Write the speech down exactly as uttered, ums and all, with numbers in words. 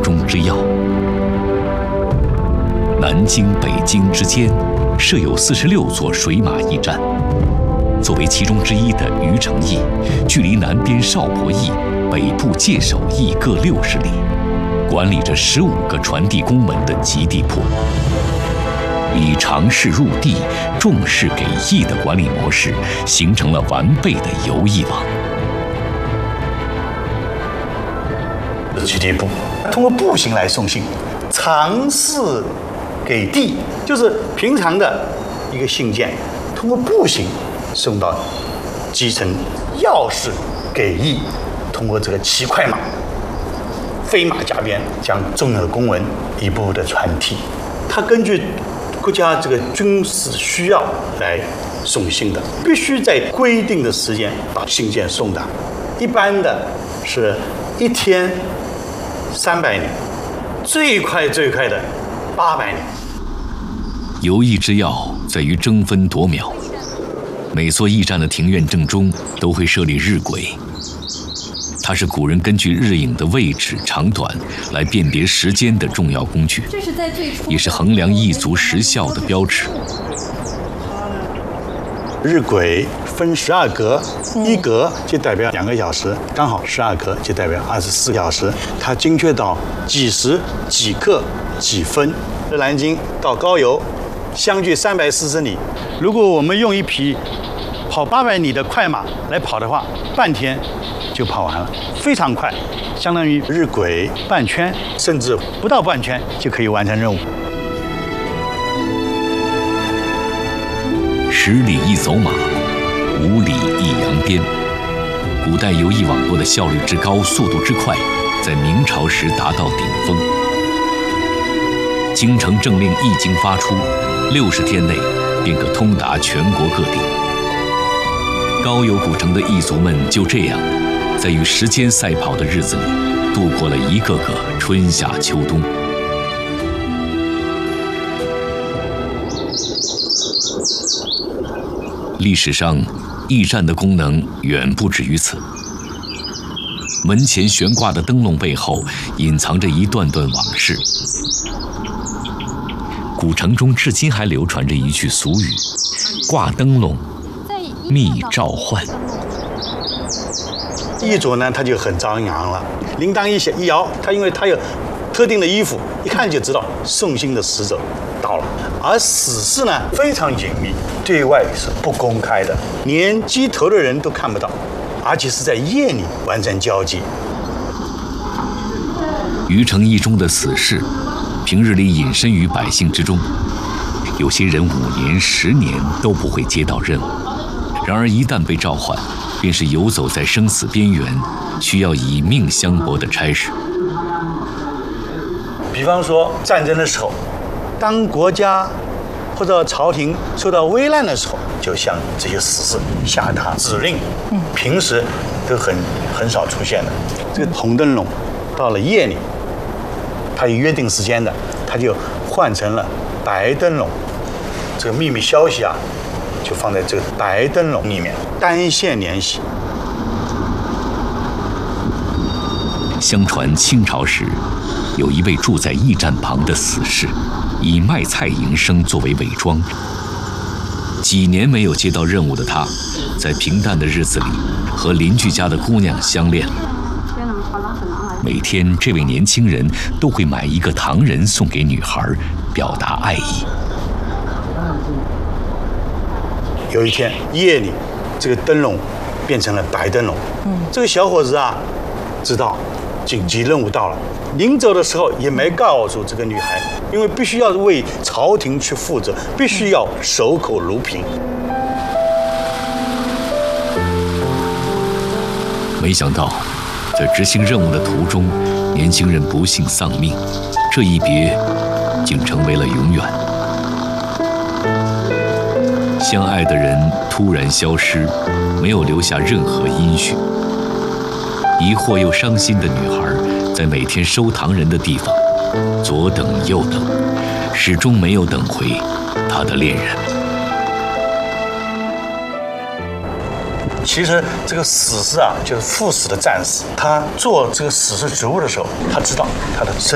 中之要。南京、北京之间设有四十六座水马驿站，作为其中之一的虞城驿，距离南边邵伯驿、北部界首驿各六十里，管理着十五个传递公文的集地铺。以常事入地、重事给驿的管理模式，形成了完备的邮驿网。 集地铺通过步行来送信，常事给地，就是平常的一个信件，通过步行送到基层；要事给驿，通过这个骑快马、飞马加鞭，将重要的公文一步步的传递。它根据国家这个军事需要来送信的，必须在规定的时间把信件送达。一般的是一天三百年，最快最快的八百年。 邮驿之要在于争分夺秒，每座驿站的庭院正中都会设立日晷，它是古人根据日影的位置长短来辨别时间的重要工具，也是衡量驿卒时效的标尺。 日晷分十二格，一格就代表两个小时，刚好十二格就代表二十四小时，它精确到几时、几刻、几分。南京到高邮相距三百四十里，如果我们用一匹跑八百里的快马来跑的话，半天就跑完了，非常快，相当于日晷半圈，甚至不到半圈就可以完成任务。 十里一走马，五里一扬鞭。古代邮驿网络的效率之高、速度之快，在明朝时达到顶峰。京城政令一经发出，六十天内便可通达全国各地。高邮古城的驿卒们就这样，在与时间赛跑的日子里，度过了一个个春夏秋冬。历史上，驿站的功能远不止于此。门前悬挂的灯笼背后，隐藏着一段段往事。古城中至今还流传着一句俗语：“挂灯笼，觅召唤。” 驿卒呢，他就很张扬了，铃铛一响一摇，他因为他有特定的衣服，一看就知道送信的使者到了。而死事呢非常隐秘，对外是不公开的，连机头的人都看不到，而且是在夜里完成交接。 虞城驿中的死事，平日里隐身于百姓之中，有些人五年、十年都不会接到任务，然而一旦被召唤，便是游走在生死边缘，需要以命相搏的差事。 比方说战争的时候，当国家或者朝廷受到危难的时候，就向这些死士下达指令，平时都很很少出现的。这个红灯笼到了夜里，它有约定时间的，它就换成了白灯笼。这个秘密消息啊，就放在这个白灯笼里面，单线联系。 相传清朝时，有一位住在驿站旁的死士，以卖菜营生作为伪装。几年没有接到任务的他，在平淡的日子里和邻居家的姑娘相恋了。每天，这位年轻人都会买一个糖人送给女孩，表达爱意。 有一天夜里，这个灯笼变成了白灯笼。嗯，这个小伙子啊，知道紧急任务到了，临走的时候也没告诉这个女孩，因为必须要为朝廷去负责，必须要守口如瓶。 没想到，在执行任务的途中，年轻人不幸丧命，这一别竟成为了永远。相爱的人突然消失，没有留下任何音讯。疑惑又伤心的女孩，在每天收糖人的地方，左等右等，始终没有等回她的恋人。 其实这个死士啊，就是赴死的战士，他做这个死士职务的时候，他知道他的生